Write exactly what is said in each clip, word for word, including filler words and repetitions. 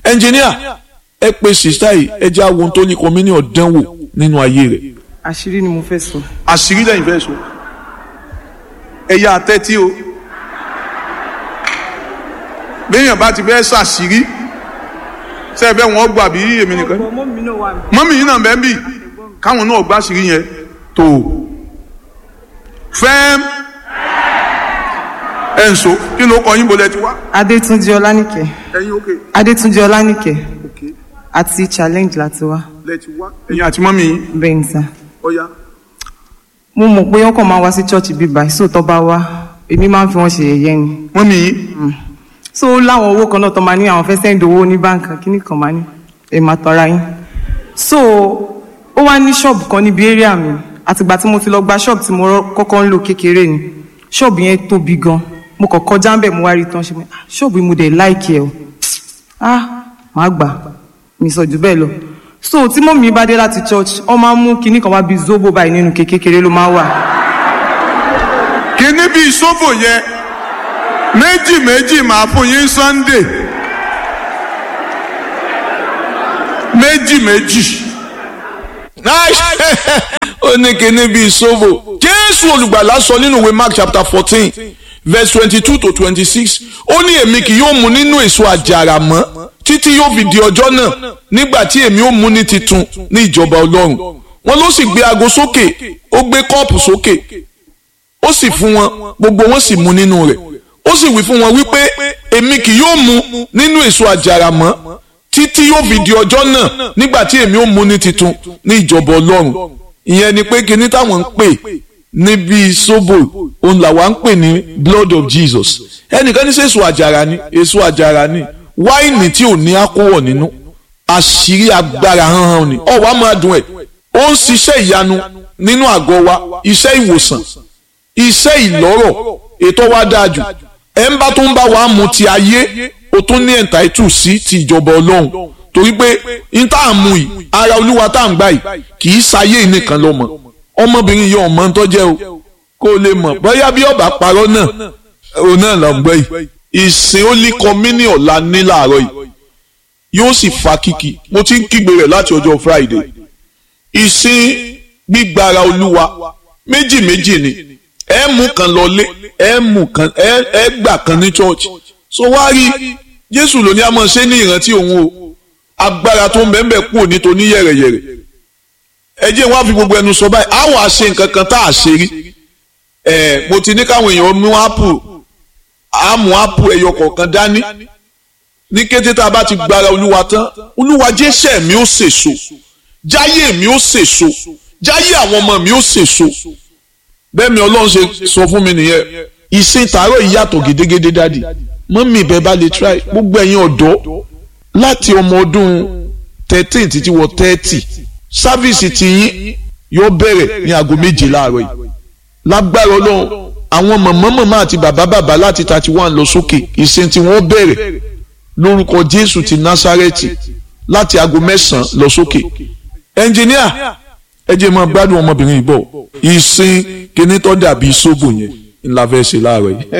ẹnjìníà ẹ pé sista yìí ẹ jẹ́ àwọn tó ní communion dánwò nínú ayé rẹ̀. àṣírí ni mo fẹ́ sọ. àṣírí lẹ́yìn fẹ́ sọ ẹ̀yà àtẹ́tí o béèyàn bá ti fẹ́ ṣàṣírí sẹ́ẹ̀fẹ́ wọn gbà bí èmi nìkan mọ́mí yìí náà bẹ́ẹ̀ bì káwọn náà gbà àṣírí yẹn tó fẹ́ẹ́m ẹ̀ ń so kí ló kọ yín bolẹ̀ ti wá. Adétúnjí Ọlánìkẹ́. ẹ̀yin òkè. Adétúnjí Ọlánìkẹ́ àti challenge láti wá. lẹ́tí wá ẹ̀yin àti mọ́mí yín. bẹ́ẹ̀ ni sà. ọ̀ya. mo mọ̀ pé wọ́n kàn máa wá sí church bíbá ìṣòótọ́ bá wá èmi máa ń fi wọ́n ṣe yẹ̀yẹ́ ni. mọ́mí yín. so láwọn owó kan náà tó máa ní àwọn fẹ́ send owó ní báńkì kíní kan máa ní ẹ̀ máa tọ́ra yín. so ó wá ní ṣọ́ọ̀bù kan níbi area mi àtìgbà tí mo ti lọ gba ṣọ́ọ̀bù tí mo kọ́kọ́ ń lò kékeré ni ṣọ́ọ̀bù yẹn tóbi gan mo kàn kọjá ń bẹ̀ mo wá rí tán ṣe mo ṣọ́ọ̀bù mo dẹ̀ láìkì ẹ̀ o ah màá gbà mi sọ jù bẹ́ẹ̀ lọ so tí mọ́ mi bá dé láti church ọ máa ń mú kinní kan wá bíi zobo báyìí nínú kékeré ló máa wà. kinní bíi zobo yẹn méjì méjì máa fún yín Sunday méjì méjì. ó ní kíní bíi sóbò Jésù olùgbàlà sọ nínú ìwé Mark chapter fourteen verse twenty-two to twenty-six ó ní èmi kì yóò mu nínú èso àjàrà mọ́ títí yóò fi di ọjọ́ náà nígbà tí èmi ó mu ní titun ní ìjọba Ọlọ́run. Wọ́n ló sì gbé ago sókè ó gbé kọ́ọ̀pù sókè ó sì fún wọn gbogbo wọn sì mu nínú rẹ̀ ó sì wí fún wọn wípé èmi kì yóò mu nínú èso àjàrà mọ́ títí yóò fi di ọjọ́ náà nígbà tí èmi ó mu ní titun ní ìjọba Ọlọ́run. Ìyẹn ni pé kíní táwọn ń pè níbi sóbò òun làwa ń pè ní blood of Jesus. Ẹnìkan ní sẹ́ èso àjàrà ni èso àjàrà ni wáìnì tí ò ní àkówọ̀ nínú àṣírí agbára hánhán ni ọ̀wá máa dùn ẹ̀ ó ń ṣiṣẹ́ ìyanu nínú àgọ́ wa iṣẹ́ ìwòsàn iṣẹ́ ìlọ́rọ̀ ètò wa dáa jù ẹ̀ ń bá tó ń bá wa mu ti ayé o tún ní ẹ̀ǹtáìtù sí ti ìjọba Ọlọ́run torí pé n tá à ń mu yìí ara Olúwa tá à ń gbà yìí kì í ṣayé nìkan lọ́mọ ọmọbìnrin yìí ọmọ tó jẹ́ o kó o lè mọ̀ bóyá bí ọba parọ́ náà òun náà là ń gbọ́ yìí ìsìn Holy Communion ọ̀la ní láàárọ̀ yìí yóò sì fa kíkì mo ti ń kígbe rẹ̀ láti ọjọ́ Friday ìsìn gbígbára Olúwa méjì méjì ni ẹ mú kan lọlé ẹ mú kan ẹ gbà kan ní church so wá rí Jésù ló ní a máa ṣe ní ìrántí òun o agbára tó ń bẹ́ẹ̀ bẹ́ẹ̀ kúrò nítorí yẹ̀rẹ̀yẹ̀rẹ̀ ẹ jẹ́ wá fi gbogbo ẹnu sọ báyìí àwọn àṣe nǹkan kan tá a ṣe rí ẹ mo ti ní káwọn èèyàn mú ápù àmú ápù ẹyọ kọ̀ọ̀kan dání ní kété tá a bá ti gbára Olúwa tán Olúwa jẹ́sẹ̀ mi ó sèso jáyé mi ó sèso jáyé àwọn ọmọ mi ó sèso bẹ́ẹ̀ mi Ọlọ́run ṣe sọ fún mi nìyẹn ìsìn tààrọ̀ ìyàtọ̀ gédégédé dádì mọ́mí ibẹ̀ bá lè try gbogbo ẹ̀yin ọ̀dọ́ láti ọmọ ọdún thirteen títí wọ thirty sáfíìsì tiyín yóò bẹ̀rẹ̀ ní aago méje láàárọ̀ yìí lágbára Ọlọ́run àwọn mọ̀mọ́ mọ̀mọ́ àti bàbá bàbá láti thirty one lọ sókè ìsìn tí wọ́n bẹ̀rẹ̀ lórúkọ Jésù ti Násárẹ́tì láti aago mẹ́sàn-án lọ sókè ẹnjìníà ẹ jẹ́ máa gbádùn ọmọbìnrin yìí bọ̀ ìsìn kíní tó dàbí sóbò yẹn ńlá fẹ́ ṣe láàárọ̀ yìí.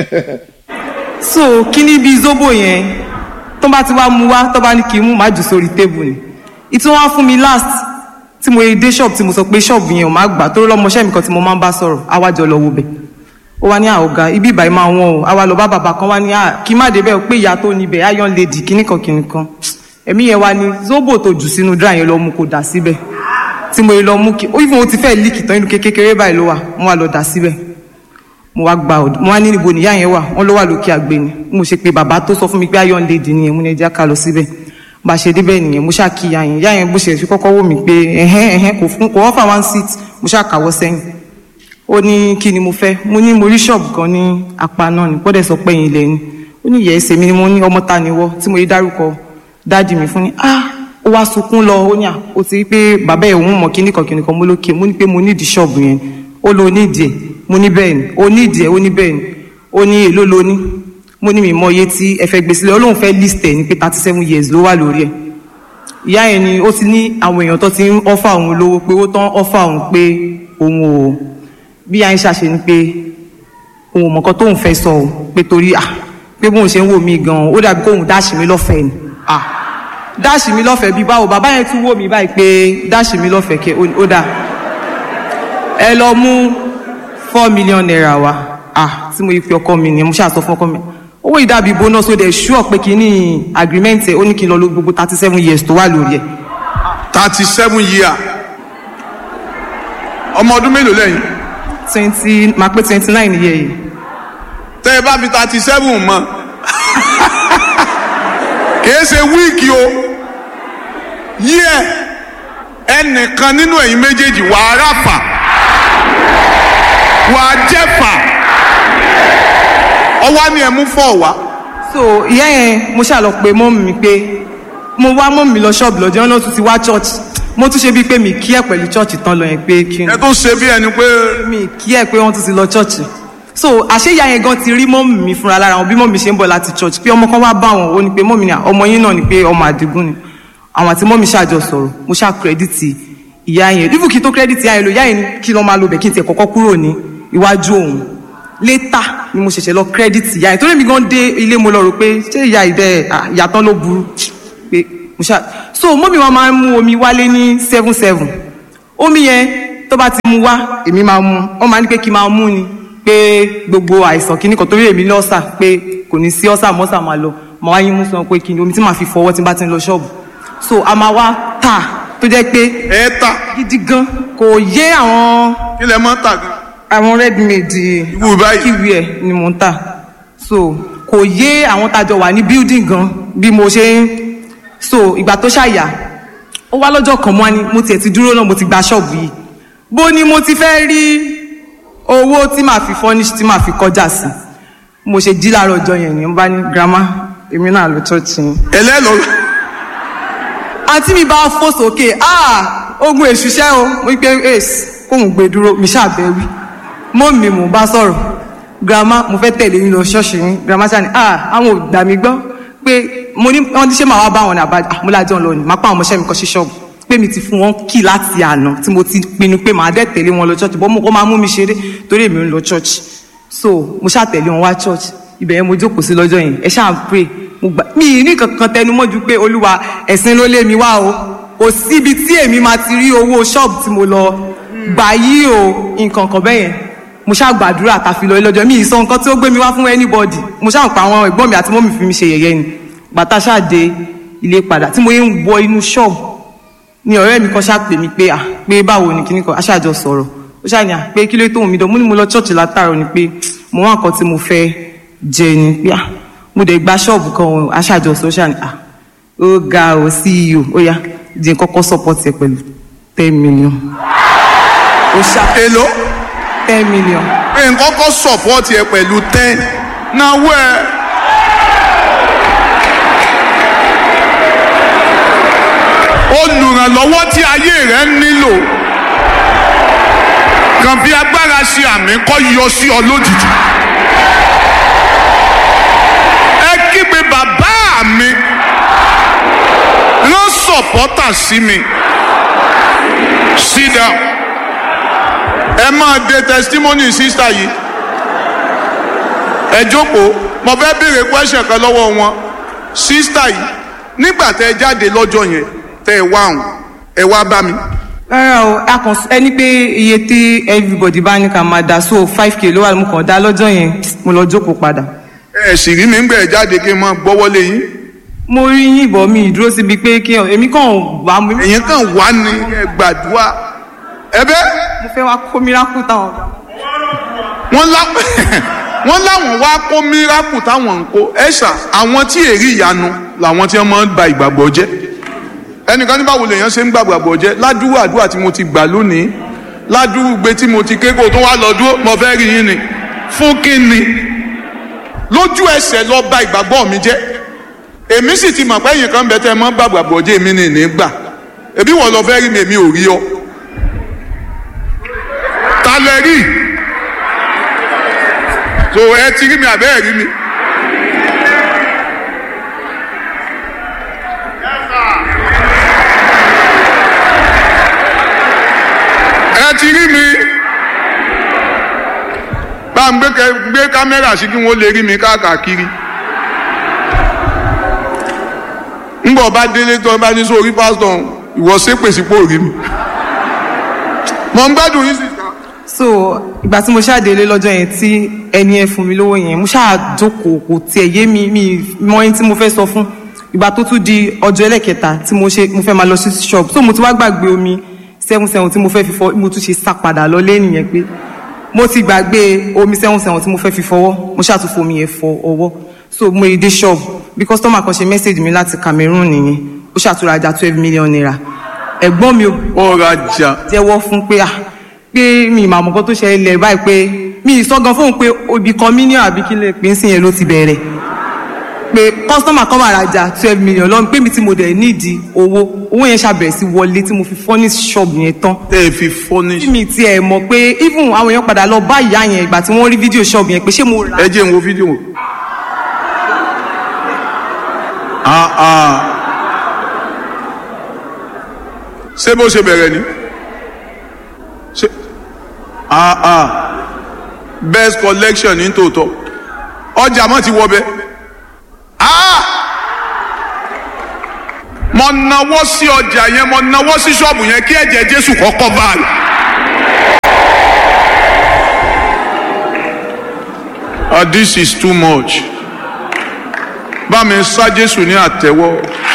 so kíní bíi zobo yẹn tó bá ti wá mu wá tó bá ní kí n mú má jù sórí tébù ni ìtún wá fún mi last tí mo dé ṣọ́ọ̀bù tí mo sọ pé ṣọ́ọ̀bù yẹn ò má gbà tó lọ́mọṣẹ́ mi kan tí mo máa ń bá sọ̀rọ̀ àwájọ lọ wo bẹ̀ ó wá ní àwògá ibi ìbàyí máa wọ́n o àwa lọ bá bàbá kan wá ní à kí má débẹ̀ pé ìyá tó níbẹ̀ iron lady kíníkan kíníkan ẹ̀mí yẹn wá ní zobo tó jù sínú dra yẹn lọ mú kó dà síbẹ̀ tí mo lọ mú kí ó yìí fún mo ti fẹ́ líkì tán inú kékeré báyìí ló wà mo wá lọ dà síbẹ̀ mo wá gba ọ̀dọ̀ mo wá ní níbo nìyá yẹn wà wọ́n ló wà lókè àgbè ni mo ṣe pé bàbá tó sọ fún mi pé iron lady nìyẹn mo ní ẹja ká lọ síbẹ̀ bá ṣe débẹ̀ nìyẹn mo ṣáà kí ìyá yẹn ìyá yẹn bó ṣe fi kọ́kọ́ wò mí pé ẹ̀hẹ́n ẹ̀hẹ́n kò fún kò offer one seat mo ṣáà kàwọ́ sẹ́yìn ó ní kí ni mo fẹ́ mo ní mo rí ṣọ́ọ̀bù kan ní apá náà ní pọ́dẹ̀ sọ pé ilẹ̀ ni ó ní ìyẹ́ ẹsẹ̀ mi ni mo ní ọmọ ta ni wọ́ tí mo rí dárúkọ dáàdì mi fún ni ah ó wá sunkún lọ ó ní à ó ti rí pé bàbá ẹ̀ òun mọ̀ kíníkan kíníkan mo lókè mo ní pé mo nídìí ṣọ́ọ̀bù yẹn ó lo onídìí ẹ̀ mo ní bẹ́ẹ̀ ni ó nídìí ẹ̀ ó ní bẹ́ẹ̀ ni ó ní èló lo ní mo ní mi mọ iye tí ẹ fẹ́ gbé sílẹ̀ Ọlọ́run fẹ́ list ẹ̀ ní pé thirty seven years ló wà lórí ẹ̀ ìyá yẹn ni ó ti ní àwọn èèyàn tó ti ń ọ́fà òun lówó pé ó tán ọ́fà òun pé òun ò bí yáa ń ṣàṣe ni pé òun ò mọ̀kan tóun fẹ́ sọ ò pé torí à pé bóun ṣe ń wò mí gan-an ó dàbí kóun dáṣì mí lọ́fẹ̀ẹ́ ni à dáàṣì mi lọ́fẹ̀ẹ́ bíi báwo bàbá yẹn tún wò mí báyìí pé dáàṣì mi lọ́fẹ̀ẹ́ kẹ ó dáa ẹ lọ mú four million naira wá ah tí mo yí pé ọkọ mi ni mo ṣáà sọ fún ọkọ mi owó ìdàbí bonus ó dẹ̀ ṣúọ̀ pé kí ní agreement ẹ̀ ó ní kí n lọ ló gbogbo thirty seven years tó wà lórí ẹ̀. thirty seven year ọmọ ọdún mélòó lẹ́yìn. twenty máa pé twenty nine year yìí. tẹ́ ẹ bá fi thirty seven mọ́ kìí ṣe wíìkì o yíyẹ ẹnìkan nínú ẹ̀yin méjèèjì wàá ráfà wàá jẹ́fà ọwọ́ ni ẹ mú fọ́ wá. so ìyá yẹn mo ṣàlọ pé mọ́mì mi pé mo wá mọ́mì mi lọ ṣọ́ọ̀bù lọ́jọ́ náà tún ti wá church mo tún ṣe bíi pé mi kí ẹ̀ pẹ̀lú church tán lọ yẹn pé kí n. ẹ tún ṣe bí ẹni pé. mi kí ẹ̀ pé wọ́n tún ti lọ church so àṣé ìyá yẹn gan ti rí mọ́mì mi fúnra lára wọn bí mọ́mì ṣe ń bọ̀ láti church pé ọmọ kan wá bá wọn ó ní pé mọ́mì ni ọmọ yín náà ni pé ọmọ àdìgún ni àwọn àti mọ́mì ṣàjọ sọ̀rọ̀ mo ṣá kírẹ́dìtì ìyá yẹn even kí n tó kírẹ́dìtì ìyá yẹn lò ìyá yẹn kí lọ́ máa lo bẹ̀ kí n tiẹ̀ kọ́kọ́ kúrò ní iwájú òun létà ni mo ṣẹ̀ṣẹ̀ lọ kírẹ́dìtì ìyá yẹn torí mi gan dé ilé mo lọ rò pé ṣé ìyá ìdẹ ìyàtọ̀ ló burú pé mo ṣá so mọ́mì wọn máa ń mú omi wálé ní seven seven omi yẹn tó bá ti mú wá èmi máa mú wọn máa ní pé kí n máa mú ni pé gbogbo àìsàn kìíní kan torí èmi lọ́sà pé kò ní sí ọ́sà mọ́sà máa lọ màá wáyé mú sọ pé kí ni omi tí màá fi fọwọ́ tí n bá ti ń lọ ṣọ́ọ̀bù so a máa wá tà tó jẹ́ pé ẹ tà gidi gan kò yé àwọn kí lẹ mọ́ tà gan. àwọn ready-made Irú báyìí. kíwì ẹ̀ ni mò ń tà so kò yé àwọn tájọ wà ní building gan bí mo ṣe ń so ìgbà tó ṣàyà ó wá lọ́jọ́ kan mọ́ ni mo tiẹ̀ ti dúró náà mo ti gba ṣọ́ọ̀bù yìí bó ni mo ti fẹ́ rí owó tí màá fi furnish tí màá fi kọjá sí mo ṣe jí láàárọ̀ ọjọ́ yẹn ni mo bá ní grandma èmi náà lọ church yẹn. ẹlẹ́lọ́. àǹtí mi bá fò sókè ah ogun èṣùṣẹ́ o mo gbé ace kóun gbé dúró mi ṣàbẹ̀wí mọ́ mi mò ń bá sọ̀rọ̀ grandma mo fẹ́ tẹ̀lé yín lọ ṣọ́ọ̀ṣì yín grandma ṣáà ní ah àwọn ò gbà mí gbọ́ pé mo ní wọ́n ti ṣe máa wá bá wọn ní àbájá mo lájọ́ lọ ní máa pa àwọn ọmọọṣẹ́ mi kọ́ sí ṣọ́ọ̀bù pé mi ti fún wọn kì láti àná tí mo ti pinnu pé màá dẹ̀ tẹ̀lé wọn lọ church bọ́ mo kọ́ máa mú mi ṣeré torí èmi ń lọ church so mo ṣáà tẹ̀lé wọn wá church ibẹ̀ yẹn mo jókòó sí lọ́jọ́ yẹn ẹ ṣáà ń pray mo gbà mí ní kankan tẹnu mọ́ ju pé olúwa ẹ̀sìn ló lé mi wá o kò síbi tí èmi máa ti rí owó ṣọ́ọ̀bù tí mo lọ gbà yí o nǹkan kan bẹ́ẹ̀ yẹn mo ṣáà gbàdúrà tàfi lọ lọ́jọ́ mi ìsọ nǹkan tí ó gbé mi wá fún anybody mo ṣáà ń pa àwọn ẹ̀gbọ́n mi àti mọ́mì fi mi ṣe yẹ̀yẹ́ ni bàtà ṣáà dé ilé padà tí mo yẹ ń wọ inú ṣọ́ọ̀bù ni ọ̀rẹ́ mi kan ṣáà pè mí pé à pé báwo ni kíní kan aṣáàjọ sọ̀rọ̀ ó ṣáà ní à pé kí ló tó mi dán mo ní mo lọ ṣọ́ọ̀ṣì látàrọ̀ ni pé mo wá nǹkan tí mo fẹ́ jẹ ni pé à mo dẹ̀ gba ṣọ́ọ̀bù kan aṣáàjọ sọ̀rọ̀ ṣáà ní à ó ga ò sí iyì ó yá jẹ́ kọ́kọ́ support ẹ pẹ̀lú ten million. ó ṣá èlò. ten million. pé n kọ́kọ́ support ẹ pẹ̀lú ten náwó ẹ. olùrànlọ́wọ́ tí ayé rẹ nílò kàn fi agbára ṣe àmì kọ́ yọ sí ọ lójijì. ẹ kígbe bàbá mi rán sọ̀pọ́tà sí mi sit down ẹ máa de testimony sister yìí ẹ jókòó mo fẹ́ béèrè question kan lọ́wọ́ wọn sister yìí nígbà tẹ jáde lọ́jọ́ yẹn tẹ ẹ wá àwọn ẹ wá bá mi. rárá o a kàn ẹni pé iye tí everybody bá ní ká máa dá so five k ló wà mo kàn dá lọ́jọ́ yẹn mo lọ jókòó padà. ẹ sì rí mi ń gbẹ jáde kí n máa gbọ́wọ́lé yín. mo rí yín ìbọn mi ìdúró síbi pé kí èmi kàn wá mi. ẹ̀yin kàn wá ní ẹ gbàdúrà ẹ bẹ́ẹ̀. mo fẹ́ wá kó miracle táwọn. wọ́n lá wọ́n láwọn wá kó miracle táwọn ń kó ẹ ṣá àwọn tí èrí ìyanu làwọn tí wọ́n máa ń ba ìgbàgbọ́ jẹ́ ẹnìkan ní báwo lèèyàn ṣe ń gbà gbàgbọ́ jẹ́ ládùúgbò àdúrà tí mo ti gbà lónìí ládùúgbò gbé tí mo ti ké kó tó wá lọ dúró mo fẹ́ rí yín ni fún kí ni lójú ẹsẹ̀ lọ ba ìgbàgbọ́ mi jẹ́ èmi sì ti mọ̀ pé ẹ̀yìn kan bẹ tẹ́ ẹ mọ́ gbà gbàgbọ́ jẹ́ èmi ni ní gbà èbí wọ́n lọ fẹ́ rí mi èmi ò rí ọ ta lẹ rí so ẹ ti rí mi àbẹ́ ẹ̀ rí mi. ẹ ti rí mi bá ń gbé kámẹ́rà sí kí wọ́n lè rí mi káàkiri ńgbọ́ ọba délé tó ọba ní sórí pásítọ̀ ìwọ ṣépè sípò rí mi mo ń gbádùn yín sísá. so ìgbà tí mo ṣàdélé lọ́jọ́ yẹn tí ẹni ẹ fún mi lówó yẹn mo ṣáà jókòó kò tiẹ̀ yé mi mi mọ ẹni tí mo fẹ́ sọ fún ìgbà tó tún di ọjọ́ ẹlẹ́kẹta tí mo ṣe mo fẹ́ máa lọ sí shop so mo ti wá gbàgbé omi seven seven tí mo fẹ́ fi fọ mo tún ṣe sá padà lọ lẹ́yìn yẹn pé mo ti gbàgbé omi seven seven tí mo fẹ́ fi fọwọ́ mo ṣáà tún fomi yẹn fọ ọwọ́ so mo dé shop bí customer kan ṣe message mi láti Cameroon nìyẹn ó ṣàtúrajà twelve million naira ẹ̀gbọ́n mi ó rajà jẹ́wọ́ fún pé ah pé mi ìmọ̀ àmọ̀kọ́ tó ṣẹlẹ̀ báyìí pé mi ìsọ̀gan fóun pé obì kan mílíọ̀nù àbí kí lè pín sí yẹn ló ti bẹ̀rẹ̀ pé customer kan máa rajà twelve million lọ́nà pé mi tí mo dẹ̀ nídìí owó owó yẹn ṣàbẹ̀rẹ̀ sí wọlé tí mo fi furnish shop yẹn tán. tẹ́ ẹ fi furnish. tí mi tiẹ̀ mọ̀ pé even àwọn èèyàn padà lọ bá ìyá yẹn ìgbà tí wọ́n rí fídíò shop yẹn pé ṣé mo rà. ẹ jẹ́ n wo fídíò. ah ah ṣé bó ṣe bẹ̀rẹ̀ ni ṣe ah ah best collection ní tòótọ́ ọjà mọ́ ti wọ bẹ́ẹ̀ ah mo nawọ́ sí ọjà yẹn mo nawọ́ sí ṣọ́ọ̀bù yẹn kí ẹ̀jẹ̀ Jésù kọ́kọ́ bá a. ah this is too much bá mi sá Jésù ní àtẹ́wọ́.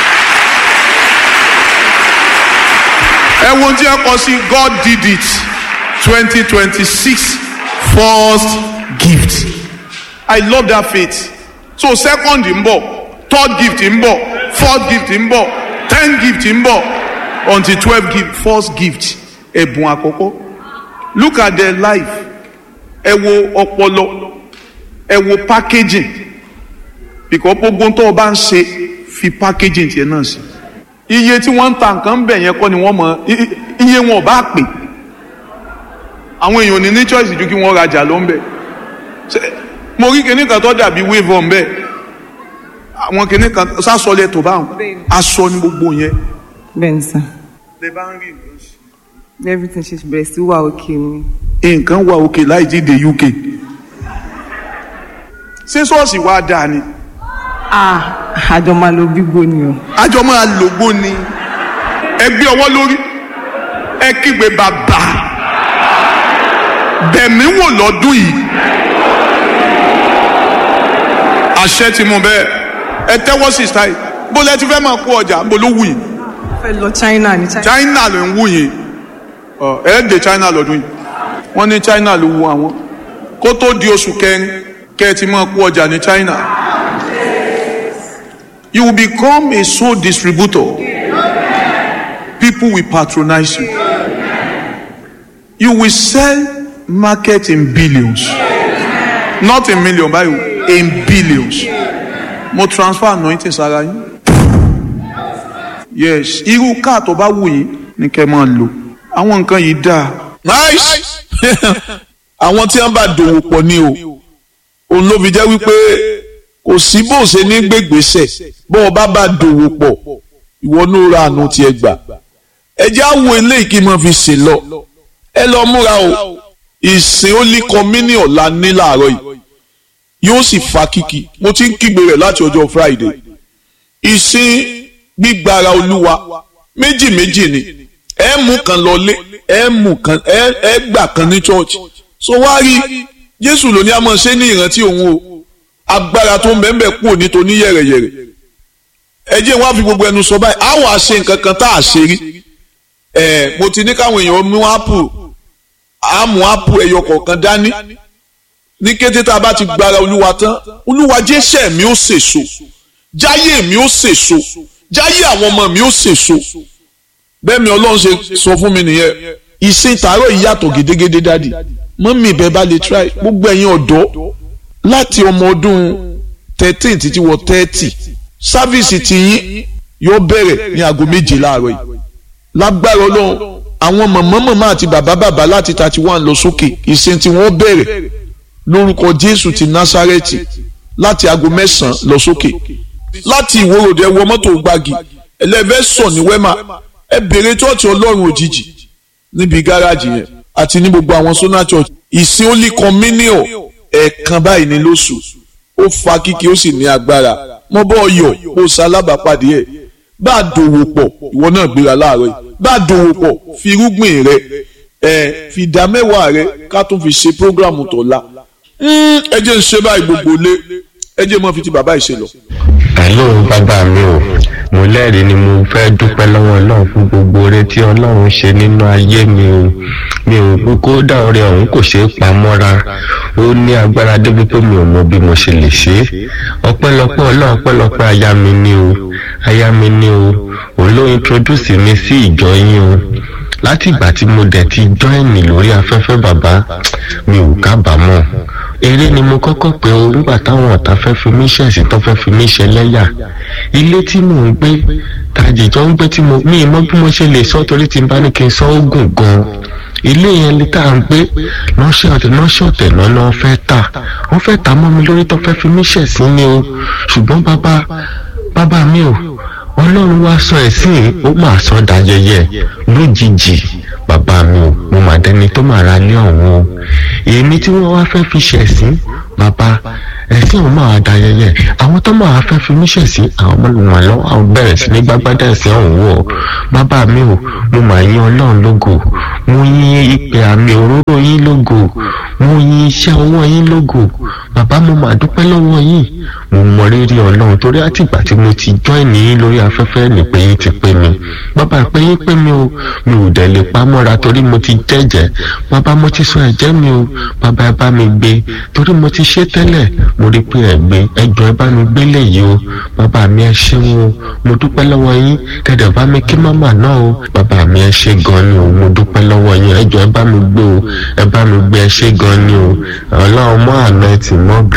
ẹ wo tí ẹ kọ sí God did it twenty twenty six first gift. I love that faith. So second ń bọ̀, third gift ń bọ̀, fourth gift ń bọ̀, ten gift ń bọ̀, until twelve gift, first gift ẹ̀bùn àkọ́kọ́. Look at their life. Ẹ wo ọpọlọ, ẹ wo packaging. Because gbogbo tó o bá ń ṣe fi packaging tiẹ̀ náà sí. Iye tí wọ́n ń ta nǹkan bẹ̀ yẹn kọ́ ni wọ́n mọ̀ iye wọn ò bá pè. Àwọn èèyàn ní ní choice ju kí wọ́n rajà ló ń bẹ̀. Mo rí kinní kan tó dàbí wave on bẹ́ẹ̀. Àwọn kinní kan sásọlẹ̀ tó bá wọn. Aṣọ ni gbogbo yẹn. bẹ́ẹ̀ni sà. Lè bá ń rí nǹkan ṣe. everything ṣe bẹ̀rẹ̀ sí wà òkè ni. Nǹkan wà òkè láì jí dé U K. Ṣé ṣọ́ọ̀ṣì wa dáa ni? ah àjọ máa lo gbígbó ni o. Àjọ máa lògbó ni. Ẹ gbé ọwọ́ lórí. Ẹ kígbe bàbá. Bẹ̀mí wò lọ́dún yìí. Àṣẹ ti mú bẹ́ẹ̀. Ẹ tẹ́wọ́ sí style. Bó lẹ ti fẹ́ máa kó ọjà bó ló wù yìí. fẹ́ lọ China ní China. China ló ń wù yìí. Ẹ dé China lọ́dún yìí. Wọ́n ní China ló wù àwọn. Kó tó di oṣù kẹrin kẹ́ ẹ ti máa kó ọjà ní China. You will become a sole distributor. People will patronize you. You will sell market in billions. Not in million, but in billions. Mo transfer anointing sára yín. Yes, irú káà tó bá wù yín ni kẹ́ máa lò. Àwọn nǹkan yìí dáa. Nice. Àwọn tí wọ́n bá dòwò pọ̀ ni o. Òun ló fi jẹ́ wípé kò sí bó ṣe ní gbégbèsè bó o bá bá dòwò pọ̀ ìwọ ní ra àánú tiẹ̀ gbà. Ẹ jẹ́ àwọ̀ eléyìí kí n máa fi ṣe lọ. Ẹ lọ múra o. Ìsìn Holy Communion ọ̀la ní láàárọ̀ yìí yóò sì fa kíkì. Mo ti ń kígbe rẹ̀ láti ọjọ́ Friday. Ìsìn gbígbára Olúwa méjì méjì ni. Ẹ mú kan lọlé, ẹ mú kan ẹ gbà kan ní church. So wá rí Jésù ló ní a máa ṣe ní ìrántí òun o. Agbára tó ń bẹ ń bẹ kúrò nítorí yẹ̀rẹ̀yẹ̀rẹ̀. Ẹ jẹ́ wọ́n á fi gbogbo ẹnu sọ báyìí. Àwọn àṣe nǹkan kan tá a ṣe rí. Ẹ mo ti ní káwọn èèyàn mú ápù àmú ápù ẹyọ kọ̀ọ̀kan dání. Ní kété tá a bá ti gbára Olúwa tán, Olúwa jẹ́ṣẹ̀ mi ó sèso. Jáyé mi ó sèso. Jáyé àwọn ọmọ mi ó sèso. Bẹ́ẹ̀ mi Ọlọ́run ṣe sọ fún mi nìyẹn. Ìsìn tàárọ̀ yìí yàtọ̀ gédégédé dádì. Mọ́mí ìbẹ́ bá lè try gbogbo ẹ̀yin ọ̀dọ́ láti ọmọ ọdún thirteen títí wọ thirty sáfíìsì tiyín yóò bẹ̀rẹ̀ ní aago méje láàárọ̀ yìí. Lágbára Ọlọ́run àwọn màmá màmá àti bàbá bàbá láti thirty one lọ sókè ìsìn tí wọ́n bẹ̀rẹ̀ lórúkọ Jésù ti Násárẹ́tì láti aago mẹ́sàn-án lọ sókè. Láti ìwòròdú ẹ wọ mọ́tò gbági ẹlẹ́fẹ́ sọ̀ ní wẹ́mà ẹ bèrè chọ́ọ̀chì Ọlọ́run òjijì níbi gáràjì yẹn àti ní gbogbo àwọn sọ́nà church. Ìsìn Holy Communion ẹ̀ẹ̀kan báyìí ní lóṣù ó fa kíkì ó sì ní agbára. Mo bọ́ ọyọ̀ kó o ṣalábàápàdé ẹ̀ bá a dòwò pọ̀ ìwọ náà gbéra láàárọ̀ yìí bá a dòwò pọ̀ fi irúgbìn rẹ ẹ fi ìdá mẹ́wàá rẹ ká tún fi ṣe prógrámù tọ̀la ẹ jẹ́ ń ṣe báyìí gbogbo lé ẹ jẹ́ mọ́ fi ti bàbá yìí ṣe lọ. Hello bàbá mi o, mo lẹ́rìí ni mo fẹ́ dúpẹ́ lọ́wọ́ Ọlọ́run fún gbogbo oore tí Ọlọ́run ṣe nínú ayé mi o. Mi ò gbọ́ kó dá oore ọ̀hún kò ṣeé pa mọ́ra, ó ní agbára débi pé mi ò mọ bí mo ṣe lè ṣe é. Ọpẹ́lọpẹ́ Ọlọ́run, ọpẹ́lọpẹ́ aya mi ni o, aya mi ni o, òun ló introduce mi sí ìjọ yín o. Láti ìgbà tí mo dẹ̀ ti join lórí afẹ́fẹ́ bàbá, mi ò kábàámọ̀. Eré ni mo kọ́kọ́ pé o nígbà táwọn ọ̀tá fẹ́ fi mí ṣẹ̀sí tó fẹ́ fi mí ṣe lẹ́yà. Ilé tí mò ń gbé tàjìjọ́ ń gbé tí mo mí mọ́ bí mo ṣe lè sọ torí tí n bá ní kí n sọ oògùn gan. Ilé yẹn lè tá à ń gbé lọ́ṣẹ̀ ọ̀tẹ̀ lọ́ṣẹ̀ ọ̀tẹ̀ lọ́nà fẹ́ tà. Wọ́n fẹ́ tà mọ́ mi lórí tó fẹ́ fi mí ṣẹ̀sí ni o. Ṣùgbọ́n bàbá bàbá mi o, Ọlọ́run wá sọ ẹ̀sìn ó máa sọ dayẹyẹ lójijì. Bàbá mi o, mo mà dẹni tó máa ra lé ọ̀hún o. Èmi tí wọ́n wá fẹ́ fi ṣẹ̀sìn bàbá ẹ̀sìn ò máa dayẹyẹ. Àwọn tó máa fẹ́ fi mí ṣẹ̀sìn àwọn ọmọ ìwọ̀n lọ́wọ́ àwọn bẹ̀rẹ̀ sí ní gbágbádá ẹ̀sìn ọ̀hún wọ̀. Bàbá mi o, mo mà yìn Ọlọ́run lógo, mo yìn ìpè àmì òróró yín lógo, mo yìn iṣẹ́ ọwọ́ yín lógo. Bàbá mo mà dúpẹ́ lọ́wọ́ yín, mo mọ rírì Ọlọ́run torí àtìgbà tí mo ti join yín lórí afẹ́fẹ́ ní pé yín ti pé mi. Bàbá pé yín pé mi o, mi ò dẹ̀ lè pa mọ́ra torí mo ti jẹ́jẹ́. Bàbá mo ti sọ ẹ̀jẹ̀ mi o, bàbá ẹ bá mi gbé torí mo ti ṣe tẹ́lẹ̀, mo rí pé ẹ gbé ẹjọ́ ẹ bá mi gbé léyìí o. Bàbá mi ẹ ṣeun o, mo dúpẹ́ lọ́wọ́ yín, kẹ̀dẹ̀ bá mi kí màmá náà o. Bàbá mi ẹ ṣe gan ni o, mo dúpẹ́ lọ́wọ́ yín, ẹjọ́ ẹ bá mi gbé o, ẹ bá mi gbé ẹ ṣe gan ni o. Ọlọ́run mọ́ àná ẹ tì mọ́